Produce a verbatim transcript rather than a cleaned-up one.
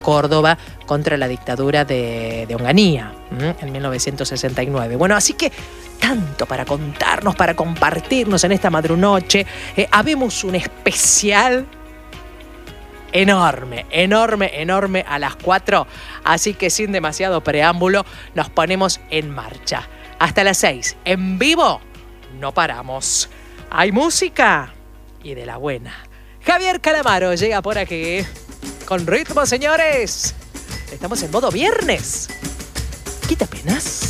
Córdoba contra la dictadura de, de Onganía ¿m? en mil novecientos sesenta y nueve. Bueno, así que tanto para contarnos, para compartirnos en esta madrunoche. Eh, habemos un especial enorme, enorme, enorme a las cuatro. Así que sin demasiado preámbulo nos ponemos en marcha. Hasta las seis, en vivo, no paramos. Hay música y de la buena. Javier Calamaro llega por aquí. Con ritmo, señores. Estamos en modo viernes. ¿Quita penas?